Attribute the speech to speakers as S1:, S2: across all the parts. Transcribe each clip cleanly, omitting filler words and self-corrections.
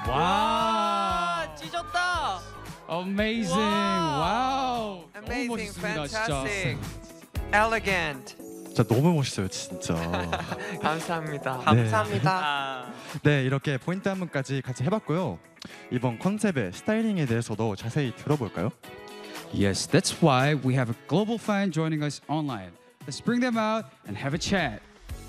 S1: 와,
S2: 찢었다.
S1: Amazing. 와우.
S3: Amazing, fantastic,
S1: 진짜.
S3: elegant.
S4: 진짜 너무 멋있어요, 진짜.
S3: 감사합니다.
S2: 감사합니다.
S4: 네, 이렇게 포인트 한 분까지 같이 해봤고요. 이번 컨셉의 스타일링에 대해서도 자세히 들어볼까요?
S1: Yes, that's why we have a global fan joining us online. Let's bring them out and have a chat.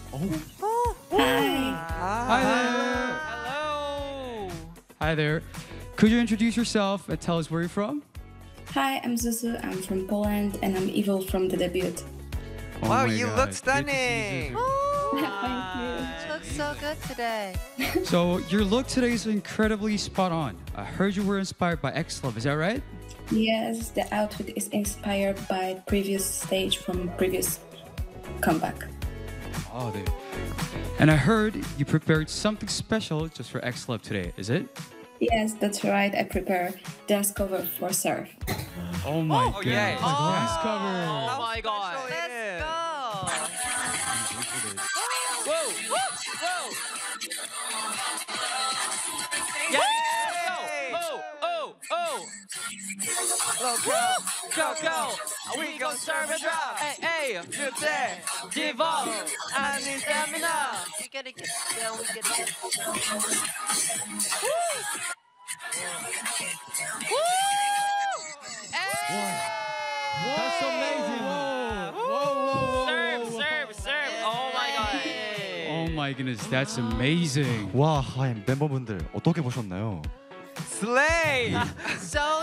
S1: Hi there.
S2: Hello.
S1: Hi there. Could you introduce yourself and tell us where you're from?
S5: Hi, I'm Zuzu. I'm from Poland and I'm Evil from the debut.
S1: Oh
S3: Wow,
S1: my
S3: you
S1: God,
S3: look
S1: good to see
S3: stunning.
S1: you.
S5: Thank you.
S2: Looks so good today.
S1: So your look today is incredibly spot on. I heard you were inspired by X-Love, is that right?
S5: Yes, the outfit is inspired by previous stage from previous comeback.
S1: Oh, there. And I heard you prepared something special just for X-Love today, is it?
S5: Yes, that's right. I prepare dance cover for Surf.
S1: Oh my
S3: Oh,
S1: God.
S3: yeah.
S1: Dance cover.
S2: Oh my God.
S3: special it
S2: Let's
S3: is.
S2: go. Whoa, whoa. Yeah. Oh. Go. We gon' serve and drop. Hey.
S3: 그때
S2: Devolve.
S3: I need stamina.
S2: We gotta get down. We gotta get.
S1: That's amazing.
S2: Serve. Oh my God.
S1: Oh my goodness, that's amazing.
S4: 와, 멤버분들 어떻게 보셨나요?
S3: Slay.
S2: So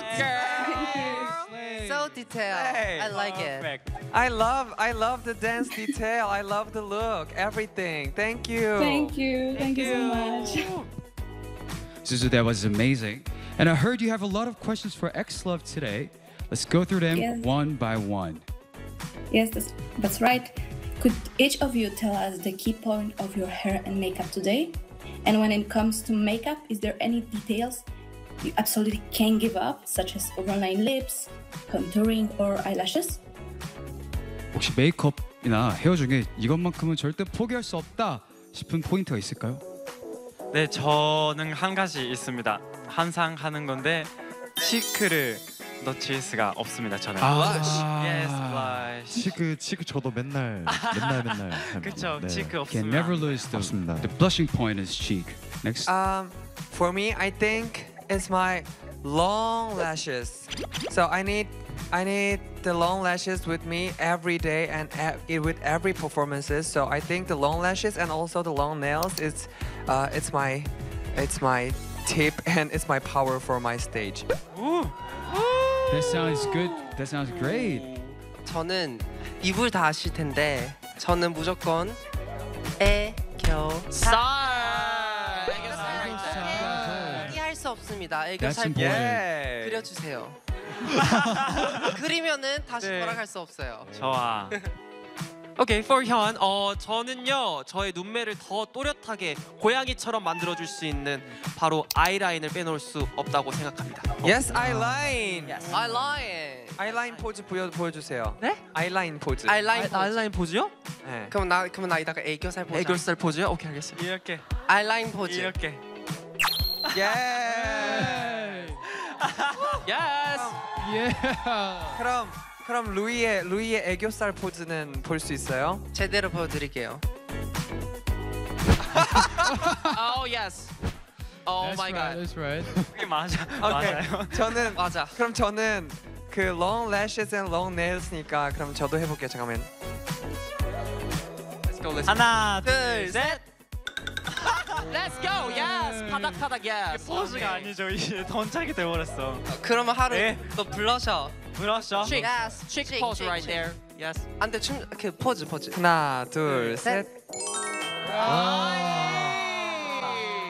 S2: detailed.
S3: Hey.
S2: I like it.
S3: I love the dance detail. I love the look. Everything. Thank you.
S5: Thank you. Thank you so much.
S1: Zuzu, that was amazing. And I heard you have a lot of questions for X-Love today. Let's go through them
S5: Yes.
S1: one by one.
S5: Yes, that's right. Could each of you tell us the key point of your hair and makeup today? And when it comes to makeup, is there any details you absolutely can't give up, such as overline lips, contouring, or eyelashes?
S1: 혹시 메이크업이나 헤어 중에 이것만큼은 절대 포기할 수 없다 싶은 포인트가 있을까요?
S6: 네, 저는 한 가지 있습니다. 항상 하는 건데 치크를 놓칠 수가 없습니다. 저는. Yes, blush.
S4: 치크 저도 맨날 합니다.
S6: 그렇죠.
S4: 네.
S6: 치크
S1: Can
S6: 없으면.
S1: never lose
S4: 맞습니다.
S1: the blushing point is cheek. Next.
S3: For me, I think it's my long lashes. So I need the long lashes with me every day and with every performances. So I think the long lashes and also the long nails is it's my tip and it's my power for my stage.
S1: That sounds good. That sounds great.
S2: 저는 이불 다 아실 텐데 저는 무조건 애교살. 포기할 수 없습니다.
S1: That's
S2: 애교살
S1: important.
S3: Yeah.
S2: 그려주세요. 그리면은 다시
S6: 네.
S2: 돌아갈 수 없어요.
S6: 좋아.
S7: 오케이, for 현. 저는요 저의 눈매를 더 또렷하게 고양이처럼 만들어줄 수 있는 바로 아이라인을 빼놓을 수 없다고 생각합니다.
S3: Yes, eyeliner.
S2: 아이라인.
S3: eyeliner 포즈 보여주세요.
S7: 네?
S3: eyeliner 포즈.
S7: 아이라인 포즈요?
S3: 네.
S2: 그럼 나 이따가 애교살 보자.
S7: 애교살 포즈요? 오케이, 알겠어요.
S6: 이렇게.
S2: 아이라인 포즈.
S6: 이렇게.
S3: Yeah.
S2: Yes.
S1: Yeah.
S3: 그럼 루이의 애교살 포즈는 볼 수 있어요?
S2: 제대로 보여드릴게요. Oh yes. Oh
S1: That's
S2: my
S1: right.
S2: god.
S1: That's right.
S6: 그게 맞아.
S3: 오케이.
S6: 맞아요.
S3: 저는
S2: 맞아.
S3: 그럼 저는 그 long lashes and long nails니까 그럼 저도 해볼게요. 잠깐만.
S2: Let's go. Let's go.
S6: 하나,
S2: 둘, 셋. Let's go. Yes. 파닥파닥 yes.
S6: 포즈가 아니죠. 이제 던차게 돼버렸어.
S2: 그러면 하루
S6: 네.
S2: 너 블러셔.
S6: 불렀어?
S2: Chick. Yes. Chick pose right there. Yes. 안돼 춤 그 포즈.
S3: 하나, 둘, 셋.
S2: 아.